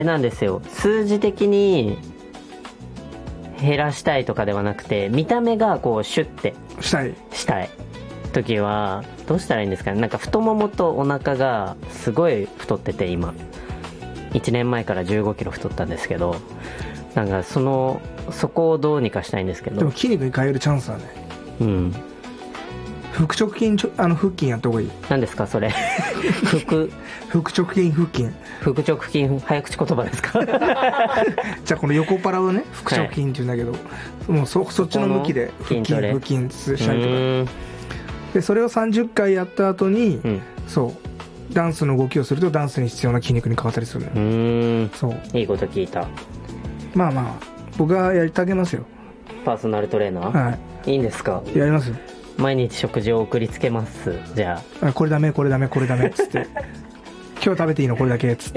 なんですよ、数字的に減らしたいとかではなくて、見た目がこうシュッてしたい時はどうしたらいいんですかね。なんか太ももとお腹がすごい太ってて、今1年前から15キロ太ったんですけど、なんかそこをどうにかしたいんですけど。 でも筋肉に変えるチャンスはね、 うん、 腹直筋腹筋やった方がいい。 何ですかそれ腹直筋腹筋早口言葉ですかじゃあこの横パラをね腹直筋って言うんだけど、はい、もうそっちの向きで腹筋したりとかで、それを30回やった後に、そうダンスの動きをするとダンスに必要な筋肉に変わったりするのよ。そういいこと聞いた。 まあ僕がやりてあげますよ。 パーソナルトレーナー、はい、いいんですか。 やりますよ。 毎日食事を送りつけます。じゃあこれダメっつって今日食べていいのこれだけっつって。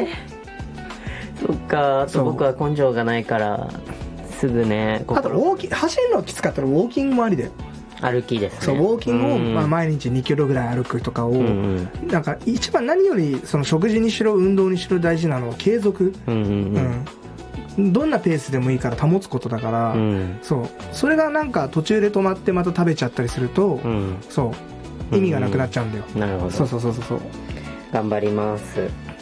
そっか。あと僕は根性がないからすぐね。 あと走るのきつかったらウォーキングもありだよ。 歩きですね。 そうウォーキングを、毎日2キロぐらい歩くとかを、なんか一番何よりその食事にしろ運動にしろ大事なのは継続、どんなペースでもいいから保つことだから、それがなんか途中で止まってまた食べちゃったりすると、そう意味がなくなっちゃうんだよ。 なるほど。そう頑張ります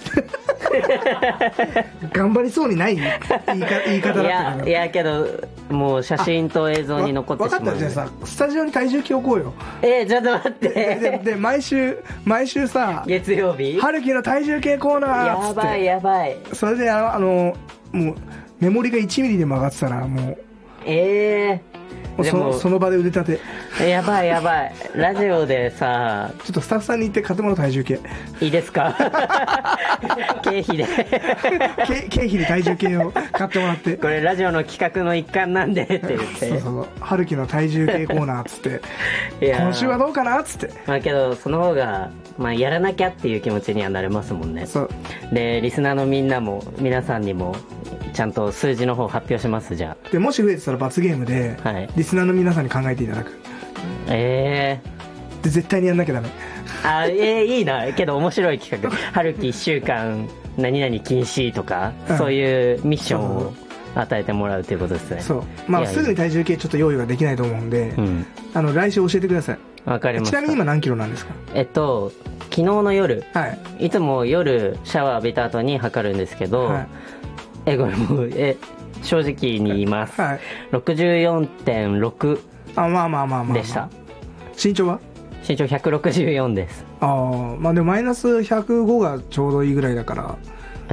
頑張りそうにない言い方だったけど。 いやけどもう写真と映像に残ってしまう。 分かった。じゃあさスタジオに体重計置こうよ。 ちょっと待ってで毎週さ月曜日春樹の体重計コーナーっつって。 やばい。 それでもうメモリが1ミリでも上がってたらもうその場で腕立て。やばいラジオでさちょっとスタッフさんに言って買ってもらう体重計いいですか経費で体重計を買ってもらってこれラジオの企画の一環なんでって言って春樹の体重計コーナーっつって今週はどうかなっつって。 けどその方がやらなきゃっていう気持ちにはなれますもんね。でリスナーの皆さんにもちゃんと数字の方発表します。じゃあでもし増えてたら罰ゲームで、リスナーの皆さんに考えていただく。で絶対にやんなきゃダメ。 いいな。けど面白い企画春樹1週間何々禁止とか、そういうミッションを与えてもらうということですね。すぐに体重計ちょっと用意ができないと思うんで、来週教えてください。 わかりました。 ちなみに今何キロなんですか。 昨日の夜、いつも夜シャワー浴びた後に測るんですけど、これもう正直に言います、64.6 でした。 身長は身長164です。 でもマイナス105がちょうどいいぐらいだから、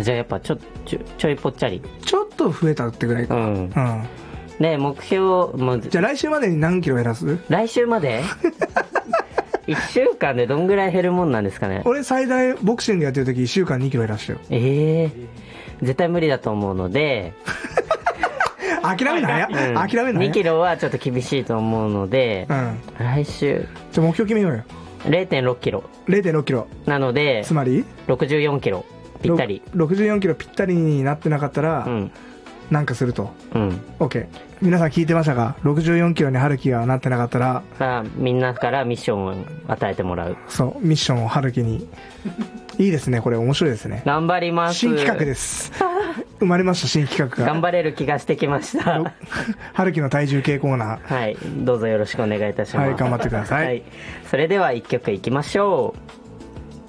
じゃあやっぱちょいぽっちゃりちょっと増えたってぐらいか。 で目標じゃあ来週までに何キロ減らす。 来週まで1週間でどんぐらい減るもんなんですかね。 俺最大ボクシングやってる時1週間2キロ減らしたよ。 絶対無理だと思うので諦めない 2キロはちょっと厳しいと思うので、来週じゃあ目標決めようよ。 0.6 キロなのでつまり 64キロぴったり。 64キロぴったりになってなかったら、なんかすると。OK。皆さん聞いてましたか。64キロに春樹がなってなかったら、 みんなからミッションを与えてもらう。 ミッションを春樹にいいですね。これ面白いですね。 頑張ります。 新企画です生まれました。新企画が頑張れる気がしてきました春樹の体重計コーナー、どうぞよろしくお願いいたします。 頑張ってください。 それでは1曲いきましょう。